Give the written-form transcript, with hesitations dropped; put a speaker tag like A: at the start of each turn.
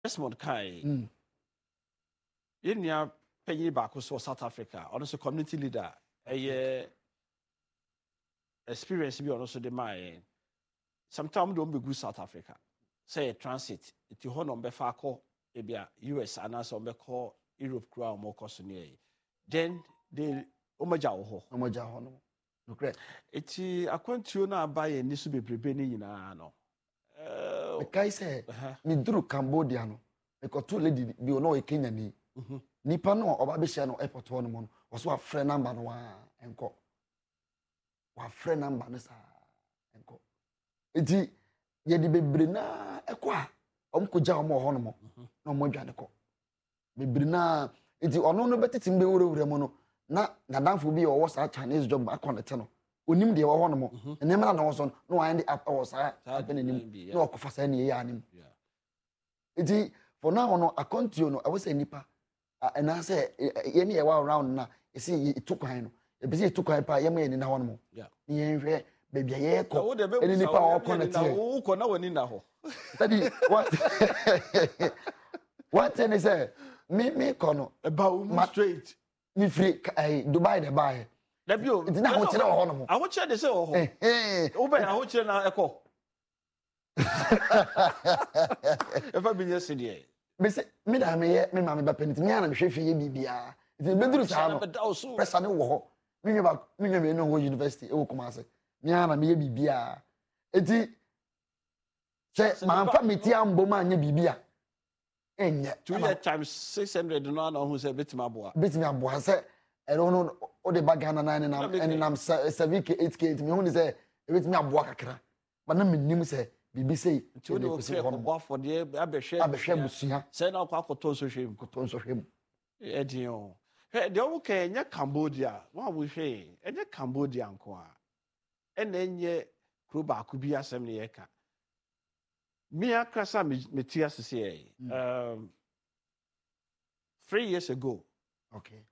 A: Desmond Kai. Yenya penny back so South Africa, also community leader. A experience be also the my. Sometimes don't be good South Africa. Say transit. It you on be far call ebia US and also be call Europe crowd more cost near. Then they omaja ho.
B: Omaja ho no. No correct.
A: Eti akwantuo na buy ni so bebrebe ni nyina no.
B: The guy say me duru Cambodia no. Me ko to lady bi no e Kenya ni. Nipa no oba be share no airport ho no mo. Wo so a friend number no wa enko. Wa friend number no sa enko. Eti ye di bebre na ekọ a omkoja omo ho no mo na omo dwane ko bebre na eti ono no beteti mbe wurewure mo no na danfo bi o sa Chinese job akọnete no onim de wo ho no mo enem na wo so no wa end up o sa abenenim na okofa sa ne ye anim eti for now no akontio no I say nipa na say ye ne ye wa around na esi itukwan no ebisi itukwan pa ye mo ye ni na ho no mo ni ye nhwe baby ye ko eni nipa o connect
A: wo ko na woni na ho
B: daddy what ten say me kono
A: about straight
B: me free Dubai the buy
A: da bio
B: it na ho kire ho no mo
A: a ho kire de say ho wo be a ho kire na eko efa bi nyese de
B: me say me da me ye me ma me ba penit me ana me hwe fie bibia it be duru sa no pressure ne wo ho me nwe no ho university e wo Kumasi nyana me ye bibia eti se man fa meti ambom anya bibia enye
A: 2 year times 600 no na hu se betima
B: aboa se ero no o de bagana na nam 7k 8k me hu ni se betimi aboa kakra ba na menim se bibi sei
A: ti o de o se ko bo for de abehwe
B: busia
A: se na kwa akoto so hwem edin o de o ke nya Cambodia wa wo hwe enye Cambodia nko a enye kro ba ku bi asem ne yeka me akasa me tia sese 3 years ago
B: okay